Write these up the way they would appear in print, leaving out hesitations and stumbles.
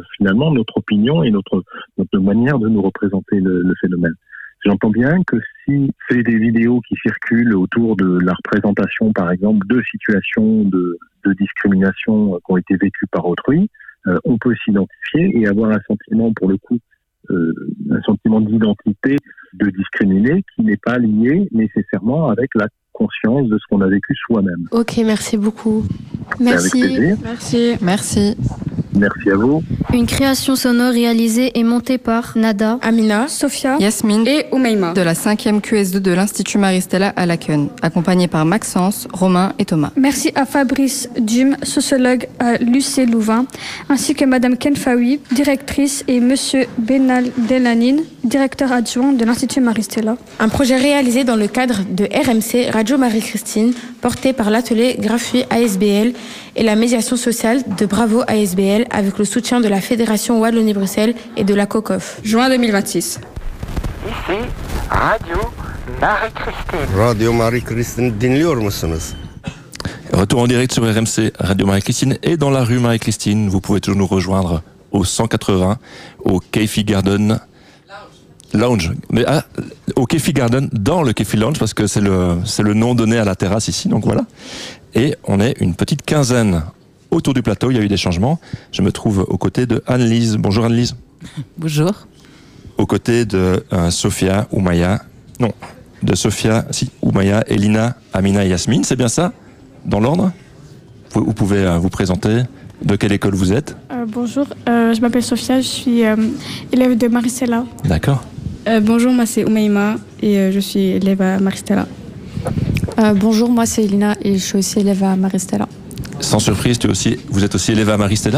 finalement notre opinion et notre manière de nous représenter le phénomène. J'entends bien que si c'est des vidéos qui circulent autour de la représentation, par exemple, de situations de discrimination qui ont été vécues par autrui, on peut s'identifier et avoir un sentiment, pour le coup, un sentiment d'identité, de discriminer, qui n'est pas lié nécessairement avec la conscience de ce qu'on a vécu soi-même. Ok, merci beaucoup. Merci. Avec plaisir. Merci. Merci à vous. Une création sonore réalisée et montée par Nada, Amina, Sophia, Yasmine et Oumaima de la 5e QS2 de l'Institut Marie-Stella à Laken, accompagnée par Maxence, Romain et Thomas. Merci à Fabrice Dume, sociologue à l'UC Louvain, ainsi que Madame Kenfaoui, directrice, et Monsieur Benal Delanine, directeur adjoint de l'Institut Marie-Stella. Un projet réalisé dans le cadre de RMC Radio Marie-Christine, porté par l'atelier Graphie ASBL et la médiation sociale de Bravo ASBL avec le soutien de la Fédération Wallonie-Bruxelles et de la COCOF. Juin 2026. Ici, Radio Marie-Christine. Radio Marie-Christine, dinliyor musunuz? Retour en direct sur RMC Radio Marie-Christine et dans la rue Marie-Christine. Vous pouvez toujours nous rejoindre au 180, au Kefi Garden Lounge. Mais au Kefi Garden, dans le Kefi Lounge, parce que c'est le nom donné à la terrasse ici, donc voilà. Et on est une petite quinzaine autour du plateau. Il y a eu des changements. Je me trouve aux côtés de Anne-Lise. Bonjour Anne-Lise. Bonjour. Aux côtés de Sophia, Oumaya. Non, de Sophia, Oumaya, Elina, Amina et Yasmine. C'est bien ça? Dans l'ordre? Vous pouvez vous présenter. De quelle école vous êtes? Bonjour, je m'appelle Sophia, je suis élève de Marie-Stella. D'accord. Bonjour, moi c'est Oumaima et je suis élève à Marie-Stella. Bonjour, moi c'est Elina et je suis aussi élève à Marie-Stella. Sans surprise, vous êtes aussi élève à Marie-Stella?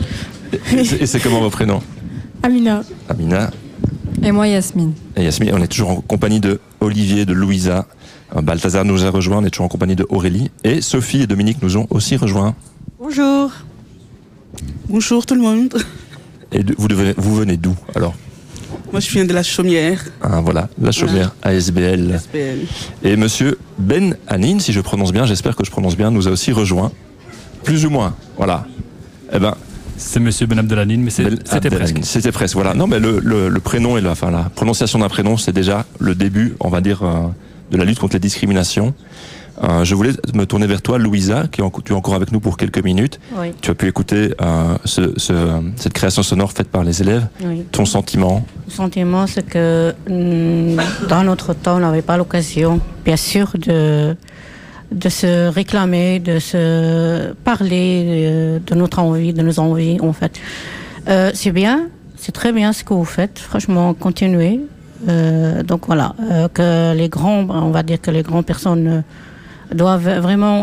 Et c'est comment vos prénoms? Amina. Amina. Et moi Yasmine. Et Yasmine, on est toujours en compagnie de Olivier, de Louisa. Balthazar nous a rejoint, on est toujours en compagnie de Aurélie. Et Sophie et Dominique nous ont aussi rejoints. Bonjour. Bonjour tout le monde. Et vous venez d'où alors? Moi je viens de la Chaumière. Ah voilà, la Chaumière, ASBL. ASBL. Et monsieur Ben Hanine, si je prononce bien, j'espère que je prononce bien, nous a aussi rejoint. Plus ou moins, voilà. Eh ben, c'est monsieur Ben Abdelanine, mais c'était presque. C'était presque, voilà. Non mais le prénom et la prononciation d'un prénom, c'est déjà le début, on va dire, de la lutte contre les discriminations. Je voulais me tourner vers toi, Louisa, tu es encore avec nous pour quelques minutes. Oui. Tu as pu écouter cette création sonore faite par les élèves. Oui. Ton sentiment? Le sentiment, c'est que dans notre temps, on n'avait pas l'occasion, bien sûr, de se réclamer, de se parler de notre envie, de nos envies, en fait. C'est bien, c'est très bien ce que vous faites. Franchement, continuez. Donc voilà, que les grands, on va dire que les grandes personnes doivent vraiment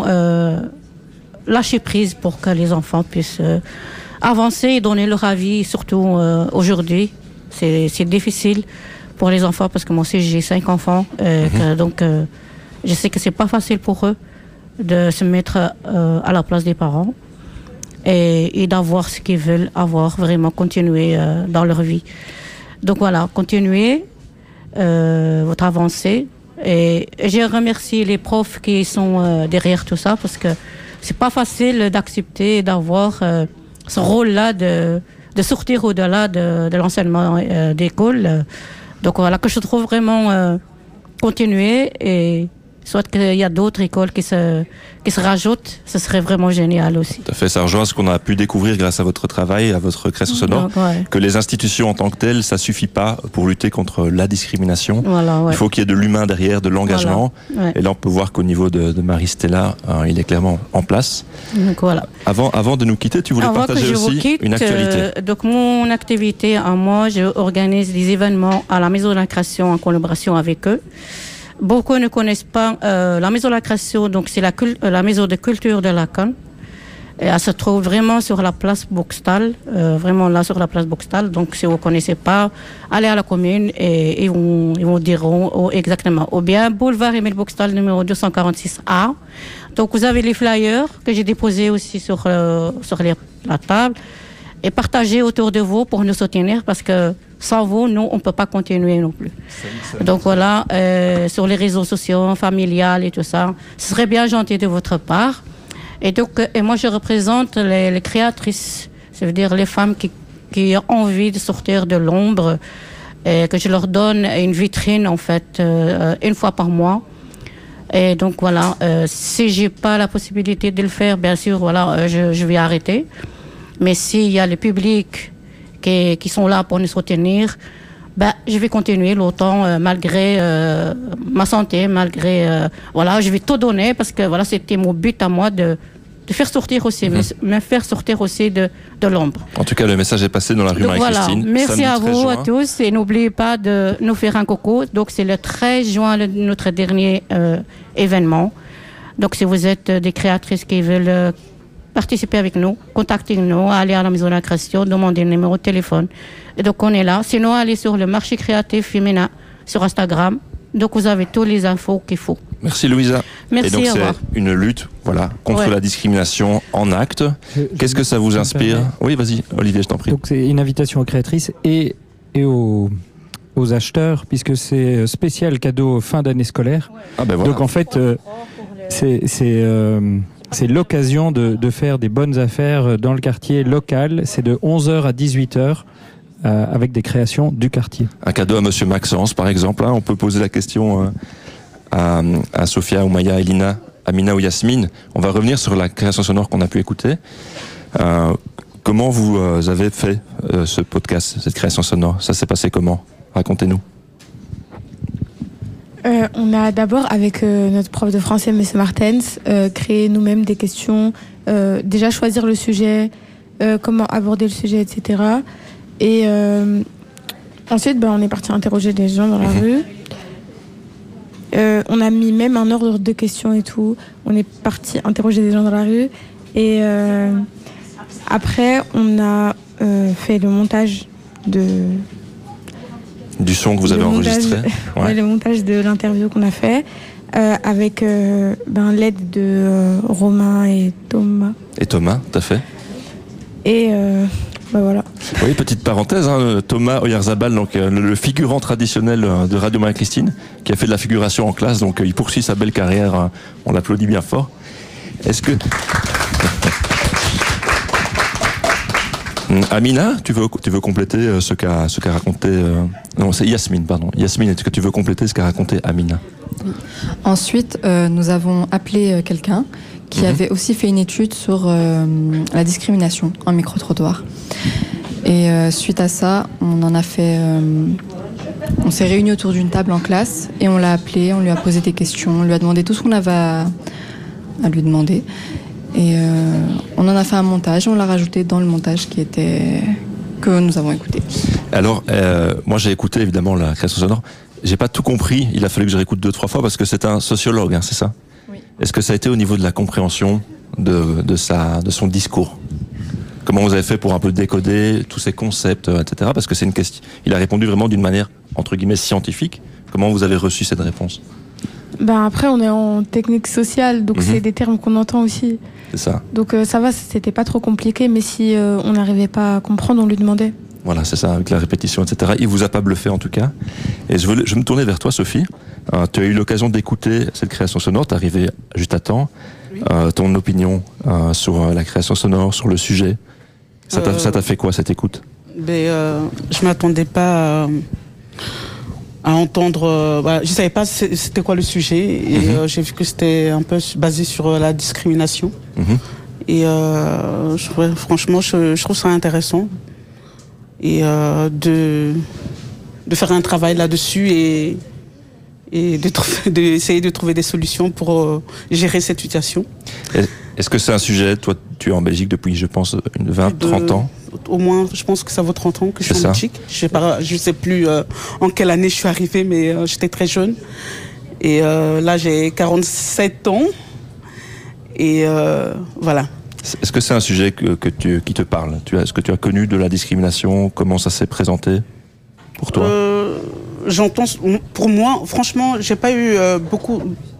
lâcher prise pour que les enfants puissent avancer et donner leur avis, surtout aujourd'hui. C'est difficile pour les enfants parce que moi aussi j'ai 5 enfants, donc je sais que c'est pas facile pour eux de se mettre à la place des parents et d'avoir ce qu'ils veulent avoir, vraiment continuer dans leur vie. Donc voilà, continuez votre avancée. Et je remercie les profs qui sont derrière tout ça parce que c'est pas facile d'accepter d'avoir ce rôle-là de sortir au-delà de l'enseignement d'école. Donc voilà, que je trouve vraiment continuer et soit qu'il y a d'autres écoles qui se rajoutent, ce serait vraiment génial aussi. Tout à fait, ça rejoint ce qu'on a pu découvrir grâce à votre travail, à votre création sonore, que les institutions en tant que telles, ça suffit pas pour lutter contre la discrimination. Voilà, ouais. Il faut qu'il y ait de l'humain derrière, de l'engagement. Voilà, ouais. Et là, on peut voir qu'au niveau de Marie-Stella, il est clairement en place. Donc voilà. Avant de nous quitter, tu voulais partager aussi une actualité. Donc mon activité à moi, j'organise des événements à la Maison de la Création en collaboration avec eux. Beaucoup ne connaissent pas la Maison de la Création, donc c'est la maison de culture de Laken. Elle se trouve vraiment sur la place Boxtal, vraiment là sur la place Boxtal. Donc si vous ne connaissez pas, allez à la commune et ils vous diront exactement. Ou bien boulevard Émile Boxtal numéro 246A. Donc vous avez les flyers que j'ai déposés aussi sur la table et partagez autour de vous pour nous soutenir parce que sans vous, nous, on ne peut pas continuer non plus. Donc voilà, sur les réseaux sociaux, familiales et tout ça, ce serait bien gentil de votre part. Et donc, moi, je représente les créatrices, ça veut dire les femmes qui ont envie de sortir de l'ombre, et que je leur donne une vitrine en fait une fois par mois. Et donc voilà, si j'ai pas la possibilité de le faire, bien sûr, voilà, je vais arrêter. Mais s'il y a le public qui sont là pour nous soutenir, je vais continuer longtemps malgré ma santé, malgré voilà, je vais tout donner parce que voilà, c'était mon but à moi de faire sortir aussi, me faire sortir aussi de l'ombre. En tout cas, le message est passé dans la rue Marie-Christine. Merci à vous à tous et n'oubliez pas de nous faire un coucou. Donc c'est le 13 juin notre dernier événement. Donc si vous êtes des créatrices qui veulent participer avec nous, contactez-nous, allez à la Maison de la Création, demandez le numéro de téléphone. Et donc on est là. Sinon, allez sur le marché créatif féminin sur Instagram. Donc vous avez toutes les infos qu'il faut. Merci Louisa. Merci, et donc c'est une lutte contre la discrimination en acte. Qu'est-ce que ça vous inspire? Oui, vas-y Olivier, je t'en prie. Donc c'est une invitation aux créatrices et aux acheteurs, puisque c'est spécial cadeau fin d'année scolaire. Ah ben voilà. Donc en fait, c'est l'occasion de faire des bonnes affaires dans le quartier local. C'est de 11h à 18h. Avec des créations du quartier. Un cadeau à Monsieur Maxence, par exemple. On peut poser la question à Sophia, Oumaya, Elina, Amina ou Yasmine. On va revenir sur la création sonore qu'on a pu écouter. Comment vous avez fait ce podcast, cette création sonore? Ça s'est passé comment? Racontez-nous. On a d'abord, avec notre prof de français, M. Martens, créé nous-mêmes des questions. Déjà choisir le sujet, comment aborder le sujet, etc. Et ensuite, on est parti interroger des gens dans la rue. On a mis même un ordre de questions et tout. On est parti interroger des gens dans la rue. Et après, on a fait le montage du son que vous avez enregistré. Le montage de l'interview qu'on a fait avec l'aide de Romain et Thomas. Et Thomas, tout à fait. Et voilà. Oui, petite parenthèse, Thomas Oyarzabal, donc le figurant traditionnel de Radio Marie-Christine, qui a fait de la figuration en classe, donc il poursuit sa belle carrière, on l'applaudit bien fort. Est-ce que... Amina, tu veux compléter ce qu'a raconté... Non, c'est Yasmine, pardon. Yasmine, est-ce que tu veux compléter ce qu'a raconté Amina? Ensuite, nous avons appelé quelqu'un qui avait aussi fait une étude sur la discrimination en micro-trottoir. Et suite à ça, on en a fait... on s'est réunis autour d'une table en classe et on l'a appelé, on lui a posé des questions, on lui a demandé tout ce qu'on avait à lui demander. Et on en a fait un montage, on l'a rajouté dans le montage que nous avons écouté. Alors, moi j'ai écouté évidemment la création sonore. J'ai pas tout compris, il a fallu que je réécoute 2-3 fois parce que c'est un sociologue, c'est ça? Oui. Est-ce que ça a été au niveau de la compréhension de son discours? Comment vous avez fait pour un peu décoder tous ces concepts, etc. Parce que c'est une question. Il a répondu vraiment d'une manière, entre guillemets, scientifique. Comment vous avez reçu cette réponse? Après, on est en technique sociale, donc c'est des termes qu'on entend aussi. C'est ça. Donc ça va, c'était pas trop compliqué, mais si on n'arrivait pas à comprendre, on lui demandait. Voilà, c'est ça, avec la répétition, etc. Il vous a pas bluffé en tout cas. Et je me tournais vers toi, Sophie. Tu as eu l'occasion d'écouter cette création sonore, tu es arrivée juste à temps. Oui. Ton opinion sur la création sonore, sur le sujet, ça t'a fait quoi cette écoute? Je m'attendais pas à entendre. Je savais pas c'était quoi le sujet et j'ai vu que c'était un peu basé sur la discrimination. Et franchement, je trouve ça intéressant et de faire un travail là-dessus et d'essayer de trouver des solutions pour gérer cette situation. Est-ce que c'est un sujet, toi tu es en Belgique depuis je pense 20-30 ans? Au moins, je pense que ça vaut 30 ans que je suis en Belgique. Je sais plus en quelle année je suis arrivée, mais j'étais très jeune. Et là j'ai 47 ans. Et voilà. Est-ce que c'est un sujet qui te parle? Est-ce que tu as connu de la discrimination? Comment ça s'est présenté pour toi? J'entends. Pour moi, franchement, j'ai pas eu beaucoup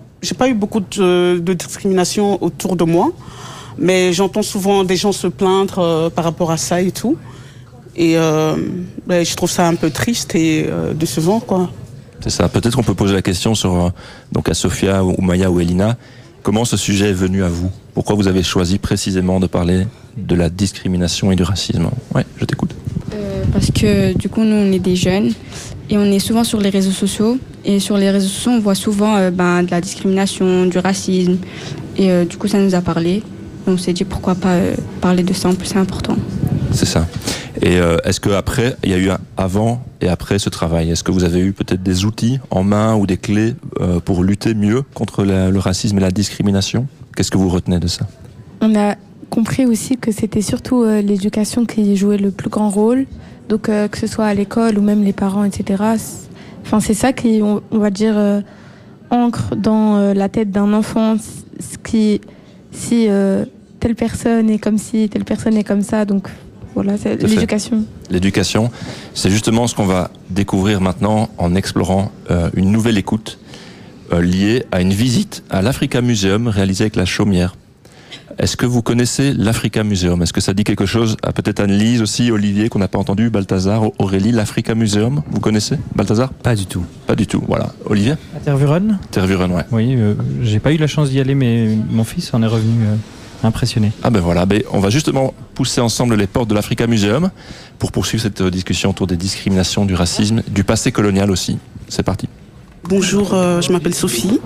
de discrimination autour de moi, mais j'entends souvent des gens se plaindre par rapport à ça et tout. Et je trouve ça un peu triste et décevant, quoi. C'est ça. Peut-être qu'on peut poser la question donc à Sophia, ou Maya ou Elina. Comment ce sujet est venu à vous? Pourquoi vous avez choisi précisément de parler de la discrimination et du racisme? Ouais, je t'écoute. Parce que du coup, nous, on est des jeunes et on est souvent sur les réseaux sociaux. Et sur les réseaux sociaux, on voit souvent de la discrimination, du racisme. Et du coup, ça nous a parlé. On s'est dit pourquoi pas parler de ça, en plus c'est important. C'est ça. Et est-ce qu'après, il y a eu un avant et après ce travail? Est-ce que vous avez eu peut-être des outils en main ou des clés pour lutter mieux contre le racisme et la discrimination? Qu'est-ce que vous retenez de ça? On a compris aussi que c'était surtout l'éducation qui jouait le plus grand rôle. Donc que ce soit à l'école ou même les parents, etc. Enfin, c'est ça qui, on va dire, ancre dans la tête d'un enfant si telle personne est comme ci, telle personne est comme ça. Donc voilà, c'est l'éducation. L'éducation, c'est justement ce qu'on va découvrir maintenant en explorant une nouvelle écoute liée à une visite à l'Africa Museum réalisée avec la Chaumière. Est-ce que vous connaissez l'Africa Museum? Est-ce que ça dit quelque chose à peut-être Anne-Lise aussi, Olivier, qu'on n'a pas entendu, Balthazar, Aurélie, l'Africa Museum? Vous connaissez, Balthazar? Pas du tout. Pas du tout, voilà. Olivier? À Tervuren? Tervuren, ouais. Oui, j'ai pas eu la chance d'y aller, mais mon fils en est revenu impressionné. Ah ben voilà, on va justement pousser ensemble les portes de l'Africa Museum pour poursuivre cette discussion autour des discriminations, du racisme, du passé colonial aussi. C'est parti. Bonjour, je m'appelle Sophie.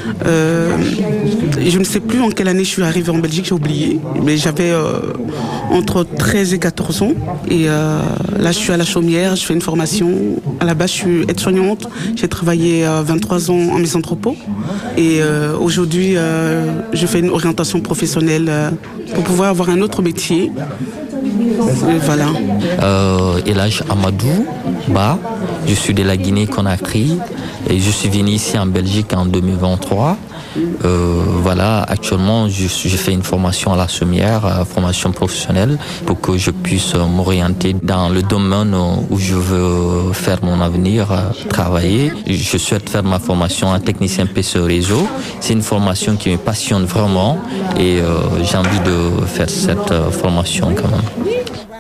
Je ne sais plus en quelle année je suis arrivée en Belgique, j'ai oublié. Mais j'avais entre 13 et 14 ans. Et là, je suis à la Chaumière, je fais une formation. À la base, je suis aide-soignante. J'ai travaillé 23 ans en misanthropo. Et aujourd'hui, je fais une orientation professionnelle pour pouvoir avoir un autre métier. Voilà. Elhadj Amadou Ba, je suis de la Guinée-Conakry et je suis venu ici en Belgique en 2023. Voilà, actuellement je fais une formation à la Chaumière, formation professionnelle, pour que je puisse m'orienter dans le domaine où je veux faire mon avenir, travailler. Je souhaite faire ma formation en technicien PC réseau. C'est une formation qui me passionne vraiment et j'ai envie de faire cette formation quand même.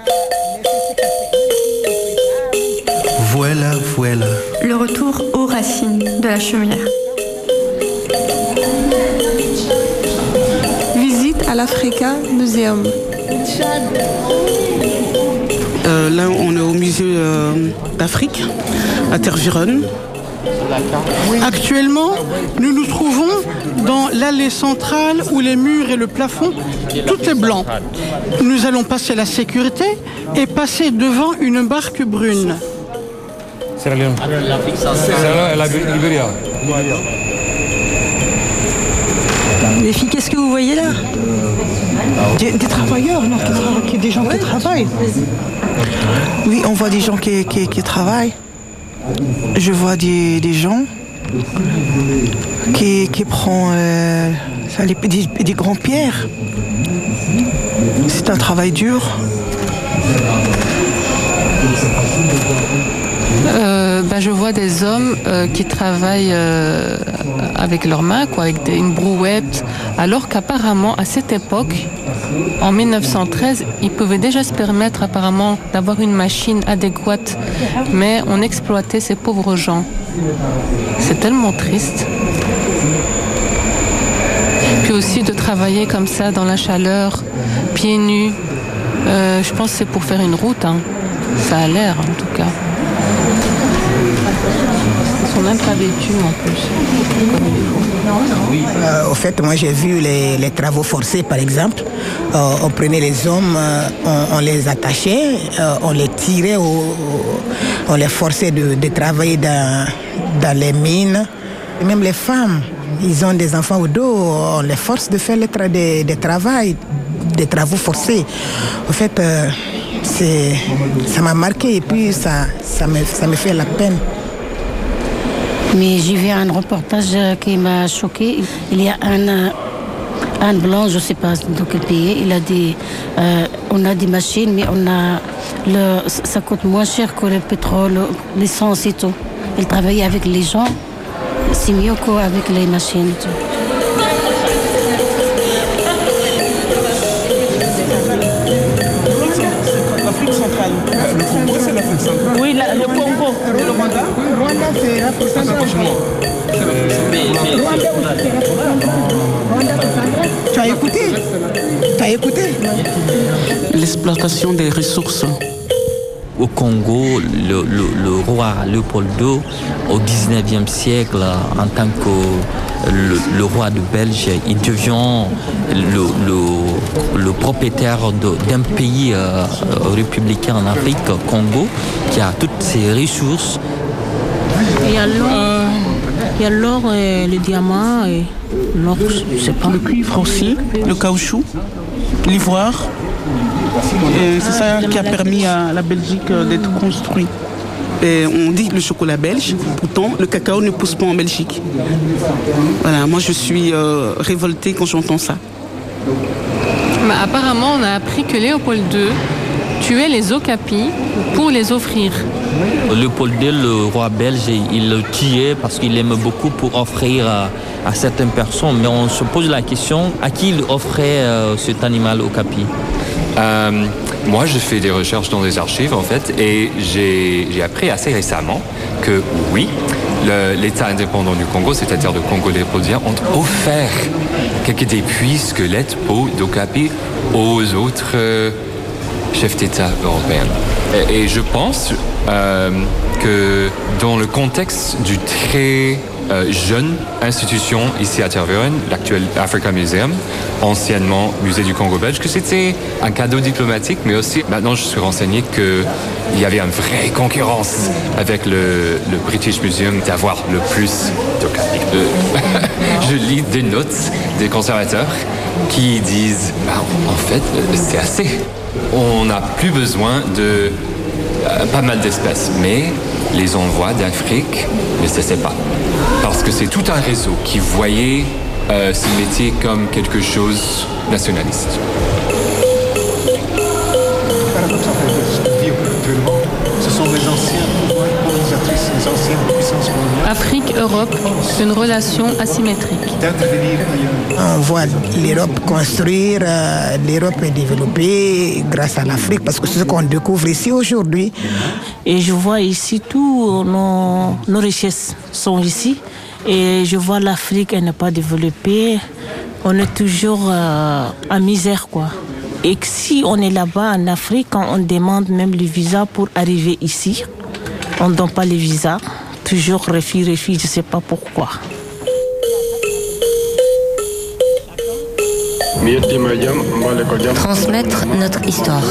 Voilà. Le retour aux racines de la Chaumière. Visite à l'Africa Museum. Là, on est au musée d'Afrique, à Tervuren. Actuellement, nous nous trouvons dans l'allée centrale où les murs et le plafond, tout est blanc. Nous allons passer la sécurité et passer devant une barque brune. Sierra Leone. Sierra Liberia. Les filles, qu'est-ce que vous voyez là? Des travailleurs, non, des gens qui travaillent. Oui, on voit des gens qui travaillent. Je vois des gens qui prennent des grandes pierres. C'est un travail dur. Je vois des hommes qui travaillent avec leurs mains, avec une brouette, alors qu'apparemment, à cette époque, en 1913, ils pouvaient déjà se permettre apparemment d'avoir une machine adéquate, mais on exploitait ces pauvres gens. C'est tellement triste. Puis aussi de travailler comme ça dans la chaleur, pieds nus, je pense que c'est pour faire une route, hein. Ça a l'air en tout cas. Ils sont même pas vêtus en plus, comme il faut. Au fait, moi j'ai vu les travaux forcés par exemple. On prenait les hommes, on les attachait, on les tirait, on les forçait de travailler dans les mines. Et même les femmes, ils ont des enfants au dos, on les force de faire des travaux forcés. En fait, ça m'a marqué et puis ça me fait la peine. Mais j'ai vu un reportage qui m'a choqué. Il y a un blanc, je ne sais pas de quel pays, il a dit on a des machines, mais ça coûte moins cher que le pétrole, l'essence et tout. Il travaillait avec les gens, c'est mieux qu'avec les machines. L'Afrique centrale. Le Congo, c'est l'Afrique centrale. Oui, le Congo. Et le Rwanda? Le Rwanda, c'est l'Afrique centrale. Tu as écouté? L'exploitation des ressources. au Congo, le roi Léopold II, au 19e siècle, en tant que le roi de Belge, il devient le propriétaire d'un pays républicain en Afrique, Congo, qui a toutes ses ressources. Il y a l'or, le diamant, et l'or, je sais pas. Le cuivre aussi, le caoutchouc, l'ivoire. C'est ça qui a permis à la Belgique d'être construite. Et on dit le chocolat belge, pourtant le cacao ne pousse pas en Belgique. Voilà, moi je suis révoltée quand j'entends ça. Mais apparemment, on a appris que Léopold II tuait les okapis pour les offrir. Léopold II, le roi belge, il le tuait parce qu'il aimait beaucoup pour offrir à certaines personnes. Mais on se pose la question, à qui il offrait cet animal okapi? Moi, je fais des recherches dans les archives, en fait, et j'ai appris assez récemment que, oui, l'État indépendant du Congo, c'est-à-dire le Congo léopoldien, ont offert quelques dépouilles, squelettes, peaux d'okapi aux autres chefs d'État européens. Et je pense que dans le contexte du très jeune institution ici à Tervuren, l'actuel Africa Museum, anciennement Musée du Congo belge, que c'était un cadeau diplomatique, mais aussi, maintenant je suis renseigné qu'il y avait une vraie concurrence avec le British Museum d'avoir le plus d'okapi. Je lis des notes des conservateurs qui disent, en fait, c'est assez. On n'a plus besoin de pas mal d'espèces, mais les envois d'Afrique ne cessaient pas. Parce que c'est tout un réseau qui voyait ce métier comme quelque chose nationaliste. Ce sont les anciennes colonisatrices, les anciennes puissances coloniales. Afrique-Europe, une relation asymétrique. On voit l'Europe construire, l'Europe est développée grâce à l'Afrique, parce que c'est ce qu'on découvre ici aujourd'hui. Et je vois ici tous nos richesses sont ici. Et je vois l'Afrique, elle n'est pas développée. On est toujours en misère, quoi. Et si on est là-bas en Afrique, quand on demande même le visa pour arriver ici, on ne donne pas le visa. Toujours refus, je ne sais pas pourquoi. Transmettre notre histoire.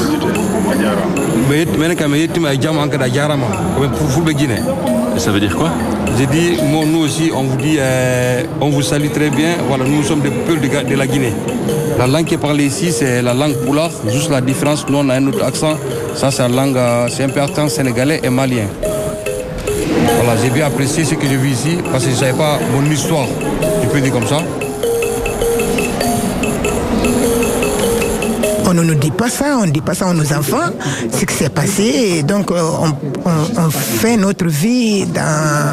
Ça veut dire quoi? J'ai dit, nous aussi, on vous dit, on vous salue très bien. Voilà, nous sommes des peuples de la Guinée. La langue qui est parlée ici, c'est la langue poulard. Juste la différence, nous on a un autre accent. Ça, c'est la langue, c'est un peu accent sénégalais et malien. Voilà, j'ai bien apprécié ce que j'ai vu ici parce que je ne savais pas mon histoire. Je peux dire comme ça. On ne nous dit pas ça, on ne dit pas ça à nos enfants, ce qui s'est passé. Et donc, on fait notre vie dans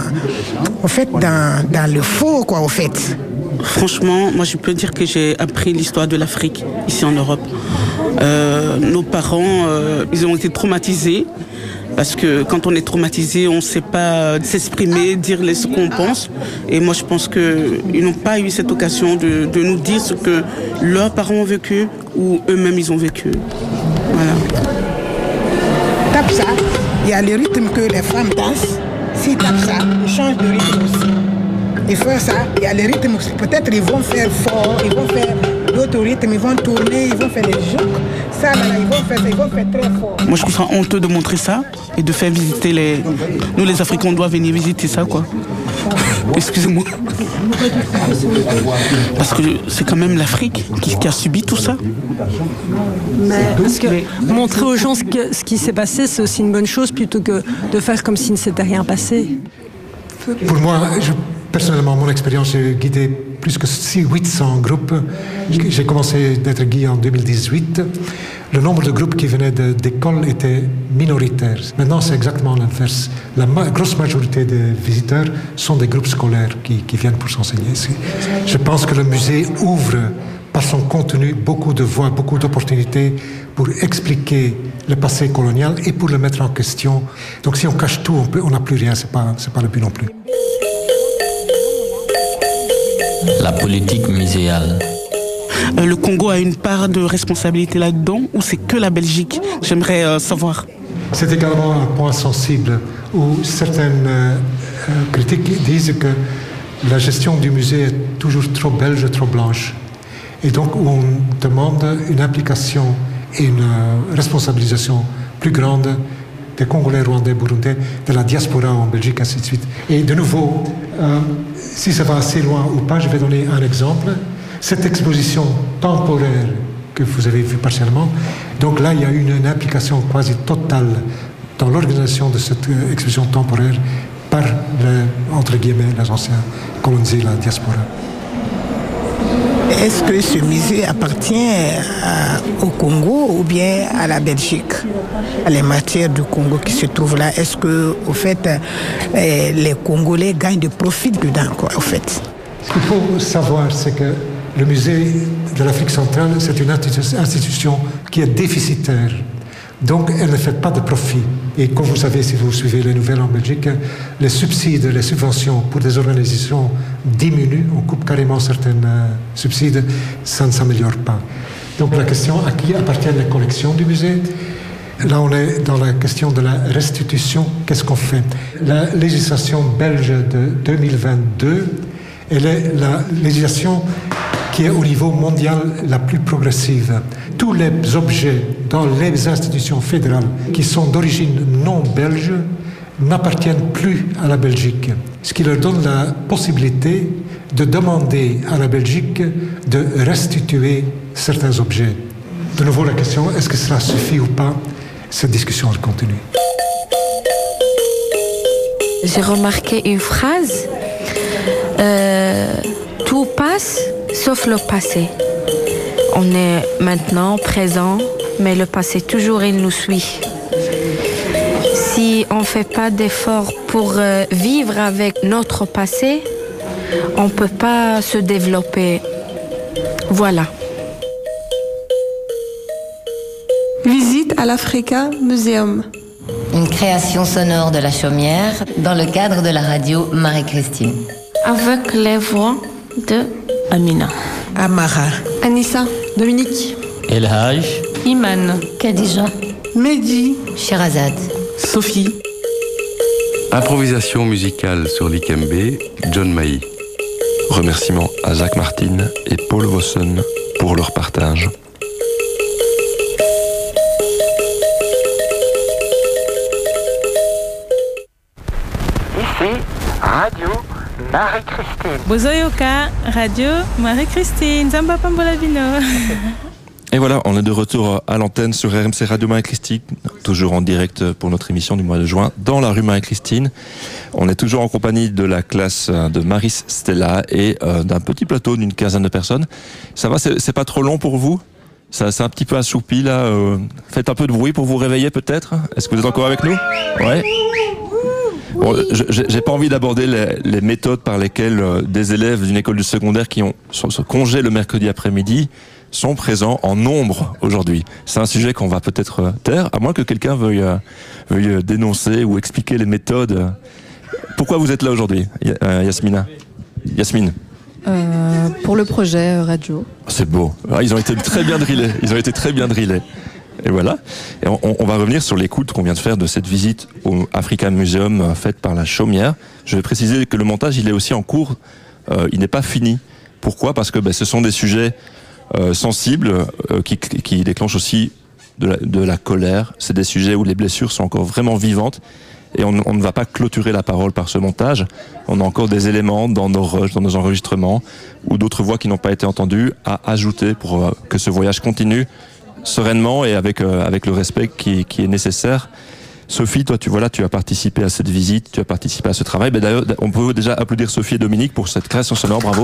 le faux, quoi, au fait. Franchement, moi, je peux dire que j'ai appris l'histoire de l'Afrique, ici en Europe. Nos parents, ils ont été traumatisés. Parce que quand on est traumatisé, on ne sait pas s'exprimer, dire ce qu'on pense. Et moi, je pense qu'ils n'ont pas eu cette occasion de nous dire ce que leurs parents ont vécu ou eux-mêmes ils ont vécu. Voilà. Tape ça, il y a le rythme que les femmes dansent. S'ils tapent ça, ils changent de rythme aussi. Ils font ça, il y a le rythme aussi. Peut-être ils vont faire fort, ils vont faire d'autres rythmes, ils vont tourner, ils vont faire des jeux. Ça, là, ils vont faire très fort. Moi, je trouve ça honteux de montrer ça et de faire visiter les... Nous, les Africains, on doit venir visiter ça, quoi. Excusez-moi. Parce que c'est quand même l'Afrique qui a subi tout ça. Mais parce que montrer aux gens ce qui s'est passé, c'est aussi une bonne chose plutôt que de faire comme s'il ne s'était rien passé. Pour moi, personnellement, mon expérience, j'ai guidé plus que 800 groupes. J'ai commencé d'être guide en 2018. Le nombre de groupes qui venaient d'écoles était minoritaire. Maintenant, c'est exactement l'inverse. La grosse majorité des visiteurs sont des groupes scolaires qui viennent pour s'enseigner. Je pense que le musée ouvre, par son contenu, beaucoup de voies, beaucoup d'opportunités pour expliquer le passé colonial et pour le mettre en question. Donc si on cache tout, on n'a plus rien. C'est pas le but non plus. La politique muséale. Le Congo a une part de responsabilité là-dedans ou c'est que la Belgique? J'aimerais savoir. C'est également un point sensible où certaines critiques disent que la gestion du musée est toujours trop belge, trop blanche. Et donc où on demande une implication et une responsabilisation plus grande des Congolais, Rwandais, Burundais, de la diaspora en Belgique, ainsi de suite. Et de nouveau, si ça va assez loin ou pas, je vais donner un exemple. Cette exposition temporaire que vous avez vue partiellement, donc là, il y a eu une implication quasi totale dans l'organisation de cette exposition temporaire par, entre guillemets, les anciens colonisés, la diaspora. Est-ce que ce musée appartient au Congo ou bien à la Belgique? Les matières du Congo qui se trouvent là, est-ce que, au fait, les Congolais gagnent de profit dedans, quoi, au fait? Ce qu'il faut savoir, c'est que le musée de l'Afrique centrale, c'est une institution qui est déficitaire. Donc, elle ne fait pas de profit. Et comme vous savez, si vous suivez les nouvelles en Belgique, les subsides, les subventions pour des organisations diminuent. On coupe carrément certains subsides, ça ne s'améliore pas. Donc, la question, à qui appartiennent les collections du musée? Là, on est dans la question de la restitution. Qu'est-ce qu'on fait? La législation belge de 2022, elle est la législation qui est au niveau mondial la plus progressive. Tous les objets dans les institutions fédérales qui sont d'origine non belge n'appartiennent plus à la Belgique, ce qui leur donne la possibilité de demander à la Belgique de restituer certains objets. De nouveau la question, est-ce que cela suffit ou pas? Cette discussion elle continue. J'ai remarqué une phrase, tout passe sauf le passé. On est maintenant présent, mais le passé toujours il nous suit. Si on ne fait pas d'efforts pour vivre avec notre passé, on ne peut pas se développer. Voilà. Visite à l'Africa Museum. Une création sonore de la Chaumière dans le cadre de la radio Marie-Christine. Avec les voix de Amina, Amara, Anissa, Dominique, El Haj, Iman, Khadija, Mehdi, Sherazade, Sophie. Improvisation musicale sur l'Ikembe, John Maï. Remerciements à Jacques Martin et Paul Vossen pour leur partage. Ici, Radio Marie-Christine. Bozoyoka, Radio Marie-Christine, Zamba Pambolabino. Et voilà, on est de retour à l'antenne sur RMC Radio Marie-Christine, toujours en direct pour notre émission du mois de juin dans la rue Marie-Christine. On est toujours en compagnie de la classe de Maris Stella et d'un petit plateau d'une quinzaine de personnes. Ça va, c'est pas trop long pour vous? Ça c'est un petit peu assoupi là. Faites un peu de bruit pour vous réveiller peut-être. Est-ce que vous êtes encore avec nous? Ouais. Bon, j'ai pas envie d'aborder les méthodes par lesquelles des élèves d'une école du secondaire qui ont ce congé le mercredi après-midi sont présents en nombre aujourd'hui. C'est un sujet qu'on va peut-être taire, à moins que quelqu'un veuille dénoncer ou expliquer les méthodes. Pourquoi vous êtes là aujourd'hui, Yasmine? Pour le projet radio. C'est beau. Ils ont été très bien drillés. Et voilà. Et on va revenir sur l'écoute qu'on vient de faire de cette visite au Africa Museum faite par la Chaumière. Je vais préciser que le montage, il est aussi en cours. Il n'est pas fini. Pourquoi? Parce que ce sont des sujets sensibles qui déclenchent aussi de la colère. C'est des sujets où les blessures sont encore vraiment vivantes. Et on ne va pas clôturer la parole par ce montage. On a encore des éléments dans nos rushs, dans nos enregistrements, ou d'autres voix qui n'ont pas été entendues à ajouter pour que ce voyage continue sereinement et avec le respect qui est nécessaire. Sophie, toi, tu as participé à cette visite, tu as participé à ce travail. D'ailleurs, on peut déjà applaudir Sophie et Dominique pour cette création sonore, bravo.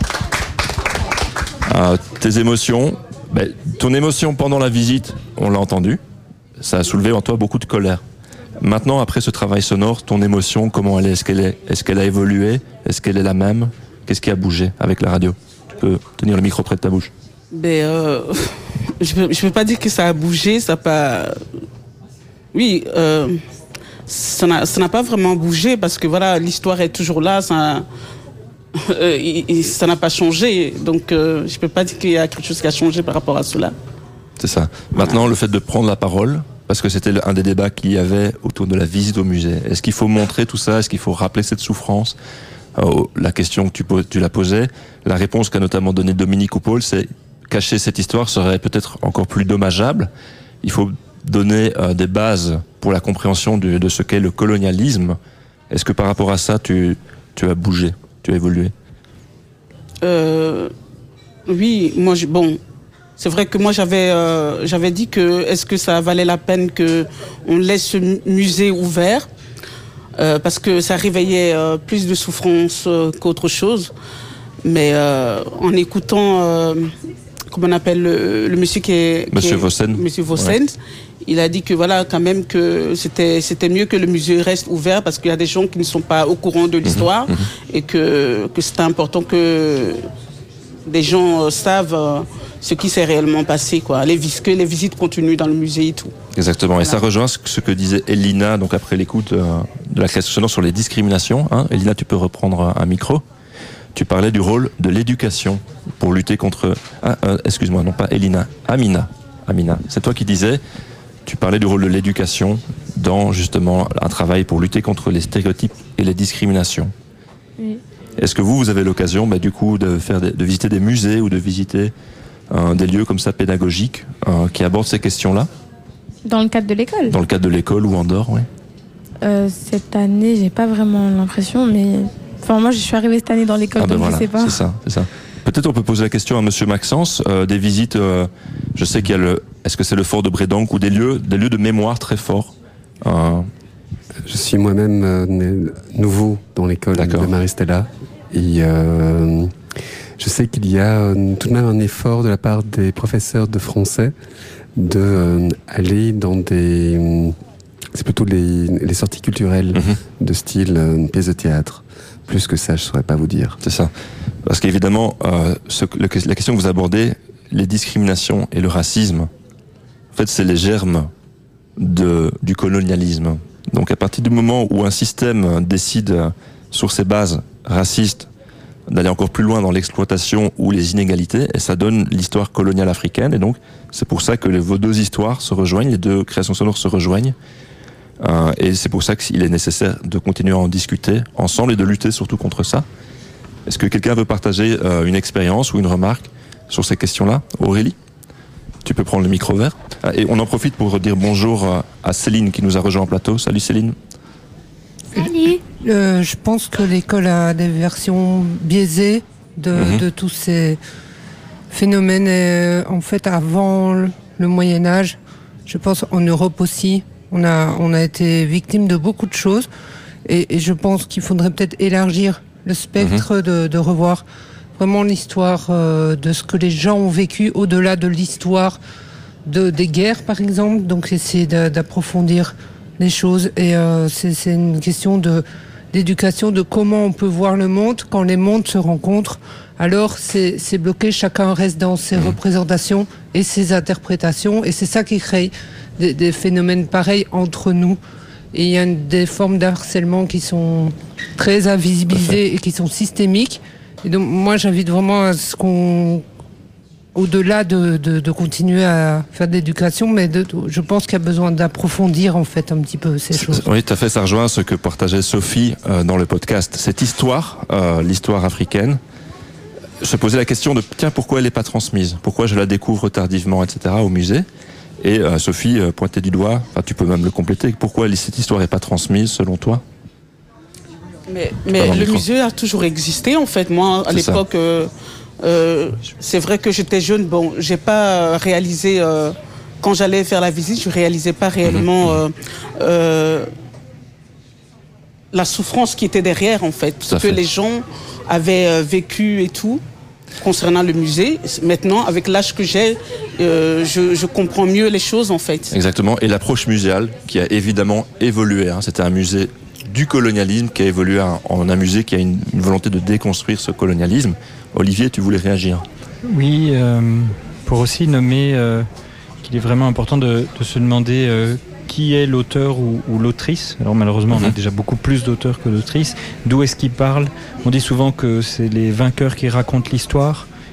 Tes émotions, ton émotion pendant la visite, on l'a entendu, ça a soulevé en toi beaucoup de colère. Maintenant, après ce travail sonore, ton émotion, comment elle est? Est-ce qu'elle a évolué? Est-ce qu'elle est la même? Qu'est-ce qui a bougé avec la radio? Tu peux tenir le micro près de ta bouche. Je peux pas dire que ça a bougé, ça n'a pas... Oui, ça n'a pas vraiment bougé parce que voilà, l'histoire est toujours là, ça n'a pas changé. Donc, je peux pas dire qu'il y a quelque chose qui a changé par rapport à cela. C'est ça. Maintenant, le fait de prendre la parole, parce que c'était un des débats qu'il y avait autour de la visite au musée. Est-ce qu'il faut montrer tout ça? Est-ce qu'il faut rappeler cette souffrance? La question que tu l'as posée, la réponse qu'a notamment donnée Dominique Coupole, c'est cacher cette histoire serait peut-être encore plus dommageable. Il faut donner des bases pour la compréhension de ce qu'est le colonialisme. Est-ce que par rapport à ça, tu as bougé, tu as évolué? Oui, moi, c'est vrai que moi j'avais dit que est-ce que ça valait la peine que on laisse ce musée ouvert parce que ça réveillait plus de souffrance qu'autre chose. Mais en écoutant, comment on appelle le monsieur Monsieur Vossen. Monsieur Vossen, il a dit que voilà quand même que c'était mieux que le musée reste ouvert parce qu'il y a des gens qui ne sont pas au courant de l'histoire et que c'était important que des gens savent ce qui s'est réellement passé, quoi. Que les visites continuent dans le musée et tout. Exactement. Voilà. Et ça rejoint ce que disait Elina, donc après l'écoute de la création sonore sur les discriminations. Elina, tu peux reprendre un micro. Tu parlais du rôle de l'éducation pour lutter contre... excuse-moi, non pas Elina, Amina. C'est toi qui disais, tu parlais du rôle de l'éducation dans justement un travail pour lutter contre les stéréotypes et les discriminations. Oui. Est-ce que vous avez l'occasion, du coup, de visiter des musées ou de visiter des lieux comme ça pédagogiques qui abordent ces questions-là? Dans le cadre de l'école? Dans le cadre de l'école ou en dehors, oui. Cette année, j'ai pas vraiment l'impression, mais... Enfin, moi, je suis arrivée cette année dans l'école, donc voilà, je sais pas. C'est ça. Peut-être on peut poser la question à Monsieur Maxence, des visites, je sais qu'il y a est-ce que c'est le fort de Brédanque ou des lieux de mémoire très forts? Je suis moi-même nouveau dans l'école de Marie-Stella et je sais qu'il y a tout de même un effort de la part des professeurs de français d'aller dans des... c'est plutôt les sorties culturelles de style pièce de théâtre. Plus que ça, je ne saurais pas vous dire. C'est ça. Parce qu'évidemment, la question que vous abordez, les discriminations et le racisme, en fait, c'est les germes du colonialisme. Donc à partir du moment où un système décide, sur ses bases racistes, d'aller encore plus loin dans l'exploitation ou les inégalités, et ça donne l'histoire coloniale africaine, et donc c'est pour ça que vos deux histoires se rejoignent, les deux créations sonores se rejoignent, et c'est pour ça qu'il est nécessaire de continuer à en discuter ensemble et de lutter surtout contre ça. Est-ce que quelqu'un veut partager une expérience ou une remarque sur ces questions-là? Aurélie, tu peux prendre le micro vert. Et on en profite pour dire bonjour à Céline qui nous a rejoint en plateau. Salut Céline. Salut. Je pense que l'école a des versions biaisées de tous ces phénomènes. En fait, avant le Moyen-Âge, je pense en Europe aussi, on a été victime de beaucoup de choses. Et je pense qu'il faudrait peut-être élargir le spectre de revoir vraiment l'histoire de ce que les gens ont vécu au-delà de l'histoire des guerres, par exemple. Donc essayer d'approfondir les choses. Et c'est une question d'éducation, de comment on peut voir le monde. Quand les mondes se rencontrent, alors c'est bloqué, chacun reste dans ses représentations et ses interprétations. Et c'est ça qui crée des phénomènes pareils entre nous. Et il y a des formes d'harcèlement qui sont très invisibilisées et qui sont systémiques. Et donc moi j'invite vraiment à ce qu'on, au-delà de continuer à faire de l'éducation, mais je pense qu'il y a besoin d'approfondir en fait un petit peu ces choses. Oui, tout à fait, ça rejoint ce que partageait Sophie dans le podcast. Cette histoire, l'histoire africaine, se posait la question de tiens, pourquoi elle n'est pas transmise? Pourquoi je la découvre tardivement, etc. au musée? Et Sophie pointait du doigt, enfin tu peux même le compléter, pourquoi cette histoire n'est pas transmise selon toi? Mais le musée a toujours existé en fait. Moi à l'époque, c'est vrai que j'étais jeune, bon j'ai pas réalisé, quand j'allais faire la visite, je réalisais pas réellement la souffrance qui était derrière en fait, ce que les gens avaient vécu et tout. Concernant le musée, maintenant, avec l'âge que j'ai, je comprends mieux les choses, en fait. Exactement, et l'approche muséale qui a évidemment évolué. C'était un musée du colonialisme qui a évolué en un musée qui a une volonté de déconstruire ce colonialisme. Olivier, tu voulais réagir? Oui, pour aussi nommer qu'il est vraiment important de se demander qui est l'auteur ou l'autrice. Alors malheureusement, on a déjà beaucoup plus d'auteurs que d'autrices. D'où est-ce qu'ils parlent? On dit souvent que c'est les vainqueurs qui racontent l'histoire.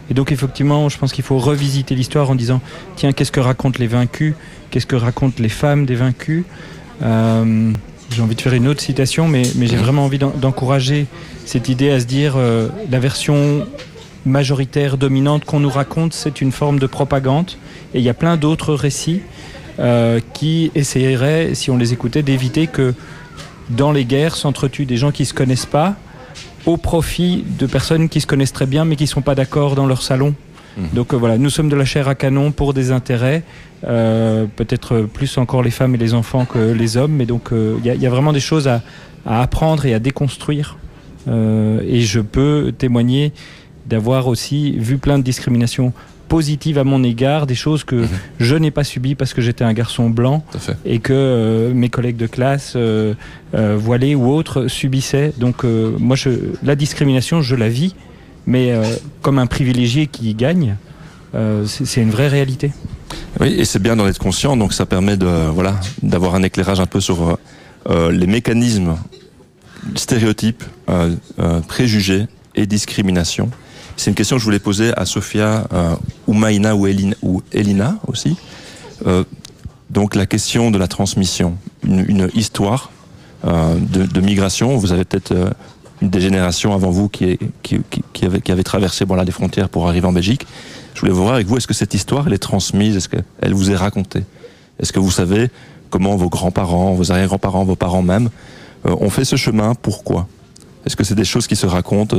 Et donc effectivement, je pense qu'il faut revisiter l'histoire en disant, tiens, qu'est-ce que racontent les vaincus? Qu'est-ce que racontent les femmes des vaincus? J'ai envie de faire une autre citation, mais j'ai vraiment envie d'encourager cette idée à se dire, la version majoritaire, dominante qu'on nous raconte, c'est une forme de propagande. Et il y a plein d'autres récits qui essaieraient, si on les écoutait, d'éviter que dans les guerres s'entretuent des gens qui ne se connaissent pas au profit de personnes qui se connaissent très bien mais qui ne sont pas d'accord dans leur salon. Donc voilà, nous sommes de la chair à canon pour des intérêts, peut-être plus encore les femmes et les enfants que les hommes, mais donc il y a vraiment des choses à apprendre et à déconstruire. Et je peux témoigner d'avoir aussi vu plein de discriminations positives à mon égard, des choses que je n'ai pas subies parce que j'étais un garçon blanc et que mes collègues de classe voilés ou autres subissaient. Donc moi, la discrimination, je la vis, mais comme un privilégié qui gagne, c'est une vraie réalité. Oui, et c'est bien d'en être conscient, donc ça permet d'avoir un éclairage un peu sur les mécanismes, stéréotypes, préjugés et discrimination. C'est une question que je voulais poser à Sophia, Oumaïna ou Elina aussi. Donc la question de la transmission, une histoire de migration. Vous avez peut-être des générations avant vous qui avaient traversé des frontières pour arriver en Belgique. Je voulais voir avec vous, est-ce que cette histoire elle est transmise, est-ce qu'elle vous est racontée? Est-ce que vous savez comment vos grands-parents, vos arrière-grands-parents, vos parents même ont fait ce chemin? Pourquoi? Est-ce que c'est des choses qui se racontent?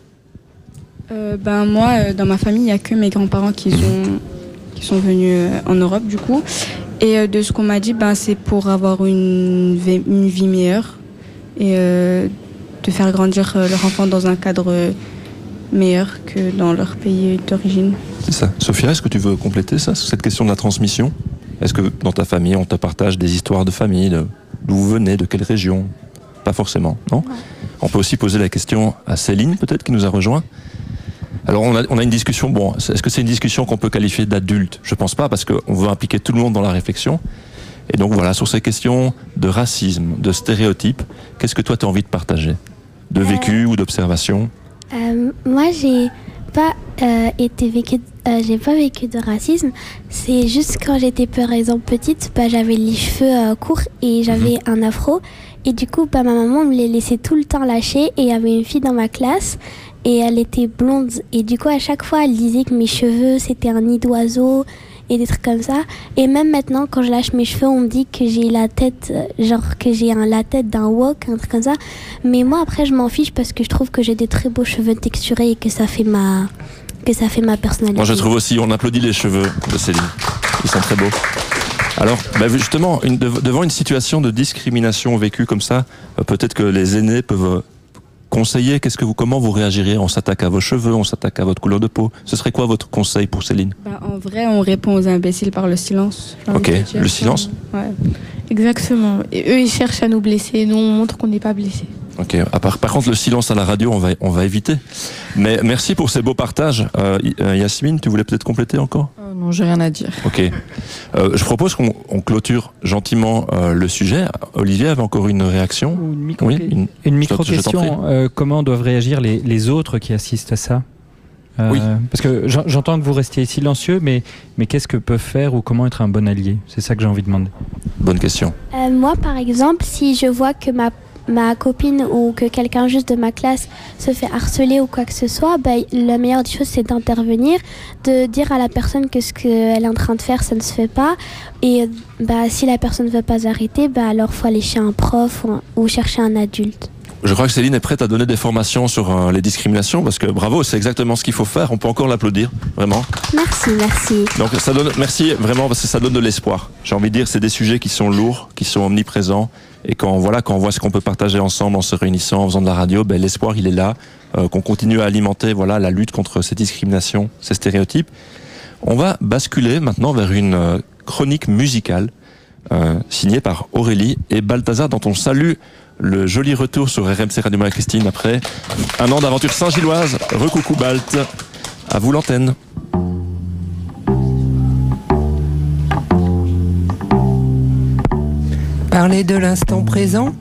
Moi, dans ma famille, il n'y a que mes grands-parents qui sont venus en Europe, du coup. Et de ce qu'on m'a dit, c'est pour avoir une vie meilleure et de faire grandir leur enfant dans un cadre meilleur que dans leur pays d'origine. C'est ça. Sophia, est-ce que tu veux compléter ça, cette question de la transmission? Est-ce que dans ta famille, on te partage des histoires de famille, d'où vous venez, de quelle région? Pas forcément, non? On peut aussi poser la question à Céline, peut-être, qui nous a rejoint. Alors on a une discussion, est-ce que c'est une discussion qu'on peut qualifier d'adulte? Je pense pas, parce qu'on veut impliquer tout le monde dans la réflexion. Et donc voilà, sur ces questions de racisme, de stéréotypes, qu'est-ce que toi tu as envie de partager? De vécu ou d'observation? Moi j'ai pas j'ai pas vécu de racisme. C'est juste quand j'étais par exemple petite, j'avais les cheveux courts et j'avais un afro. Et du coup, ma maman me les laissait tout le temps lâcher. Et il y avait une fille dans ma classe et elle était blonde. Et du coup, à chaque fois, elle disait que mes cheveux, c'était un nid d'oiseau et des trucs comme ça. Et même maintenant, quand je lâche mes cheveux, on me dit que j'ai la tête, la tête d'un wok, un truc comme ça. Mais moi, après, je m'en fiche parce que je trouve que j'ai des très beaux cheveux texturés et que ça fait ma personnalité. Moi, je trouve aussi, on applaudit les cheveux de Céline. Ils sont très beaux. Alors, justement, devant une situation de discrimination vécue comme ça, peut-être que les aînés peuvent conseiller. Comment vous réagiriez? On s'attaque à vos cheveux, on s'attaque à votre couleur de peau. Ce serait quoi votre conseil pour Céline? En vrai, on répond aux imbéciles par le silence. Ok, le silence? Ouais, exactement. Et eux, ils cherchent à nous blesser. Nous, on montre qu'on n'est pas blessés. Ok. Par contre, le silence à la radio, on va éviter. Mais merci pour ces beaux partages. Yasmine, tu voulais peut-être compléter encore? Non, j'ai rien à dire. Ok. Je propose qu'on clôture gentiment le sujet. Olivier avait encore une réaction? Une micro-question. Comment doivent réagir les autres qui assistent à ça? Oui. Parce que j'entends que vous restiez silencieux, mais qu'est-ce que peuvent faire ou comment être un bon allié? C'est ça que j'ai envie de demander. Bonne question. Moi, par exemple, si je vois que ma copine ou que quelqu'un juste de ma classe se fait harceler ou quoi que ce soit, la meilleure des choses c'est d'intervenir, de dire à la personne que ce qu'elle est en train de faire ça ne se fait pas et si la personne ne veut pas arrêter, alors il faut aller chez un prof ou chercher un adulte. Je crois que Céline est prête à donner des formations sur les discriminations parce que bravo, c'est exactement ce qu'il faut faire. On peut encore l'applaudir, vraiment. Merci. Donc merci vraiment parce que ça donne de l'espoir. J'ai envie de dire, c'est des sujets qui sont lourds, qui sont omniprésents. Et quand on voit ce qu'on peut partager ensemble en se réunissant, en faisant de la radio, l'espoir il est là, qu'on continue à alimenter la lutte contre ces discriminations, ces stéréotypes. On va basculer maintenant vers une chronique musicale signée par Aurélie et Balthazar, dont on salue le joli retour sur RMC Radio Marie-Christine après un an d'aventure saint-gilloise. Recoucou Balt, à vous l'antenne. Parler de l'instant présent,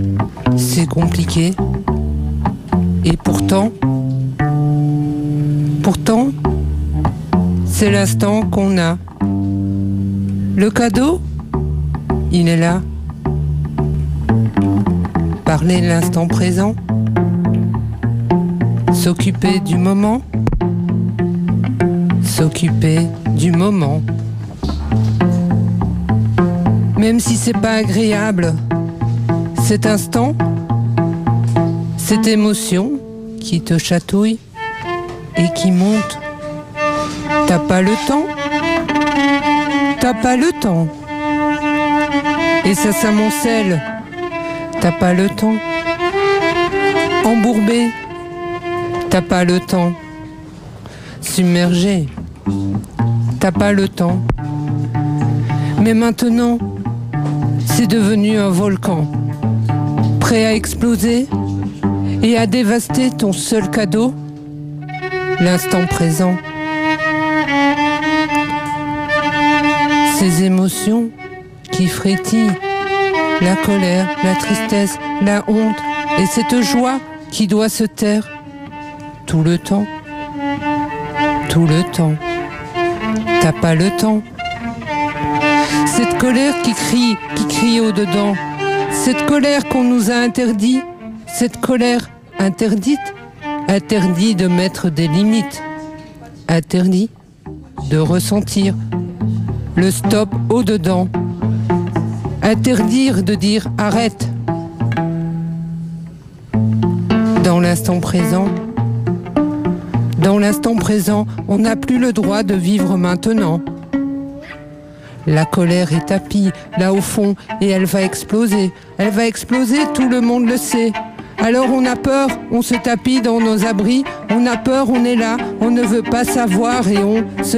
c'est compliqué. Et pourtant, Pourtant, c'est l'instant qu'on a. Le cadeau, il est là. Parler de l'instant présent, s'occuper du moment, s'occuper du moment. Même si c'est pas agréable, cet instant, cette émotion qui te chatouille et qui monte. T'as pas le temps, t'as pas le temps. Et ça s'amoncelle, t'as pas le temps. Embourbé, t'as pas le temps. Submergé, t'as pas le temps. Mais maintenant, c'est devenu un volcan, prêt à exploser et à dévaster ton seul cadeau, l'instant présent. Ces émotions qui frétillent, la colère, la tristesse, la honte et cette joie qui doit se taire tout le temps. Tout le temps. T'as pas le temps. Cette colère qui crie au-dedans. Cette colère qu'on nous a interdit. Cette colère interdite. Interdit de mettre des limites. Interdit de ressentir le stop au-dedans. Interdire de dire arrête. Dans l'instant présent, on n'a plus le droit de vivre maintenant. La colère est tapie là au fond et elle va exploser. Elle va exploser, tout le monde le sait. Alors on a peur, on se tapit dans nos abris. On a peur, on est là, on ne veut pas savoir et on se